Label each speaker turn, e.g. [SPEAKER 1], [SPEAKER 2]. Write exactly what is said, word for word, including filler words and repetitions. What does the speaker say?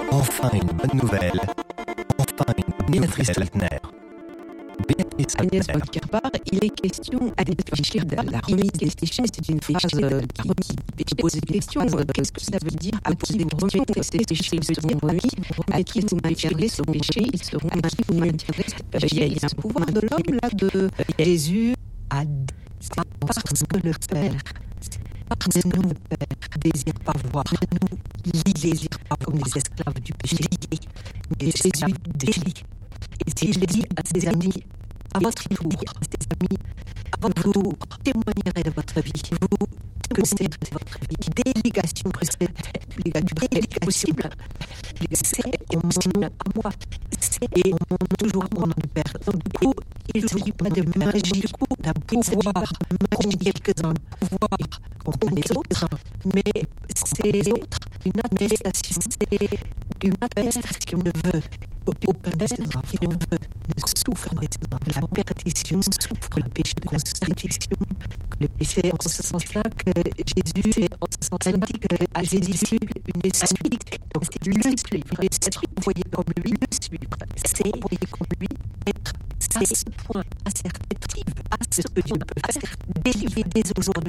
[SPEAKER 1] Enfin une bonne nouvelle. Enfin une Béatrice Lattner. Béatrice
[SPEAKER 2] Agnès
[SPEAKER 1] Lattner.
[SPEAKER 2] Bonne-Carpart, il est question à réfléchir de la remise des déchets. C'est une phrase euh, qui pose des questions. Euh, Qu'est-ce que ça veut dire à qui vous remettez ces déchets seront remis, à qui vous maintiendrez ces déchets, ils seront à qui vous maintiendrez. Euh, Il y a il y a un pouvoir de l'homme là de Jésus a dit, c'est parce que le Père, parce que nous, le Père, désire pas voir, nous, il désire pas comme les esclaves du péché, mais Jésus délie. Et si je dis à ses amis, à votre tour, à ses amis, à votre tour, témoignerez de votre vie, vous, que c'est de votre vie, délégation précède, délégation possible, c'est en mon nom à moi, c'est et en mon nom toujours à mon nom du Père. Donc du coup, il ne s'agit pas de magie, du coup, d'un pouvoir, contre quelques-uns, pouvoir contre les autres, mais c'est autre, une attestation, c'est une attestation de vœu. Au Père qui ne veut, ne souffre des la perdition, souffre le péché de constitution, que le péché, en ce sens-là, que Jésus, en ce sens-là, dit qu'à ses disciples, une suite, donc c'est le suivre, et c'est envoyé comme lui, le suivre, c'est envoyé comme lui, être à ce point assertif, à ce que Dieu peut faire, délivrer dès aujourd'hui